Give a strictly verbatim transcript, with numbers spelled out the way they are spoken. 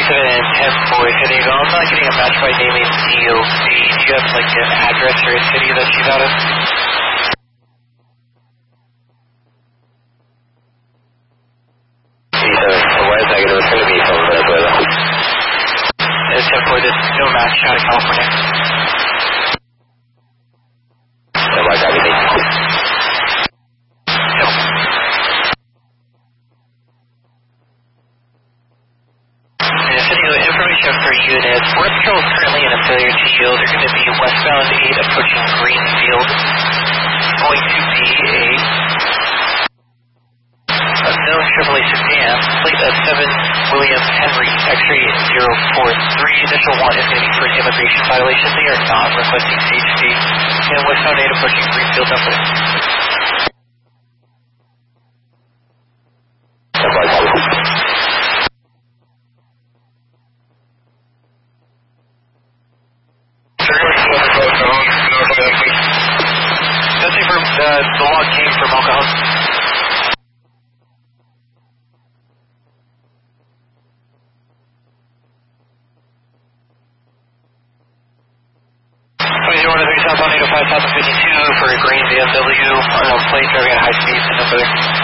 seven ten four, San Diego. I'm not getting a match by name in D O C. Do you have like an address or a city that she's out of? Why is negative? It's going to be from Venezuela. It's ten four, there's no match out of California. Yeah, why copy, thank you. No. And San Diego, information for units. Border Patrol is currently in a failure to yield. They're going to be westbound eight approaching Greenfield. Going to be a unknown Chevrolet sedan, plate of seven William Henry, X-ray zero four three. Initial one is going to be for immigration violation. They are not requesting C H D. And westbound eight approaching Greenfield, number. Nothing from uh, the log came from El Cajon. twenty-one to three southbound eight oh five south of fifty-two for a green B M W. Unknown plate driving at high speed. No further.